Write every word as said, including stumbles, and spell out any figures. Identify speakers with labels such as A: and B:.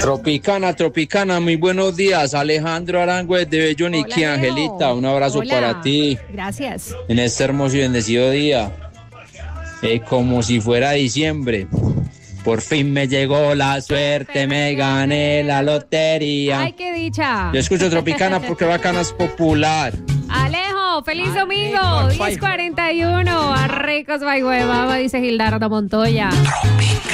A: Tropicana, Tropicana, muy buenos días. Alejandro Arango de Belloniqui, Angelita, un abrazo
B: Hola.
A: para ti
B: Gracias.
A: en este hermoso y bendecido día. Eh, como si fuera diciembre. Por fin me llegó la suerte, me gané la lotería.
B: Ay, qué dicha.
A: Yo escucho Tropicana porque Bacana es popular.
B: Alejo, feliz domingo. diez cuarenta y uno. A ricos, Baigüeva, dice Gildardo Montoya.
C: Tropicana.